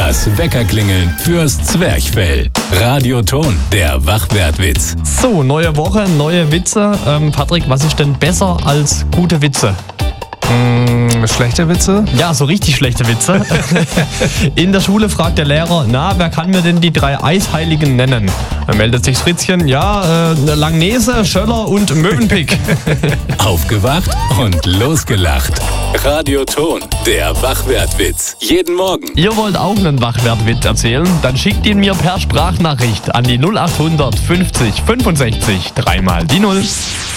Das Weckerklingeln fürs Zwerchfell. Radioton, der Wachwertwitz. So, neue Woche, neue Witze. Patrick, was ist denn besser als gute Witze? Schlechte Witze? Ja, so richtig schlechte Witze. In der Schule fragt der Lehrer, wer kann mir denn die 3 Eisheiligen nennen? Da meldet sich Fritzchen, Langnese, Schöller und Mövenpick. Aufgewacht und losgelacht. Radioton, der Wachwertwitz. Jeden Morgen. Ihr wollt auch einen Wachwertwitz erzählen? Dann schickt ihn mir per Sprachnachricht an die 0800 50 65 3 mal die 0.